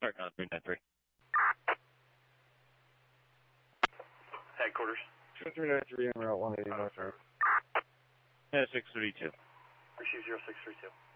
Starcon 393. Headquarters. 393 en route 180 North Road. Yeah, 632. Receive 0632.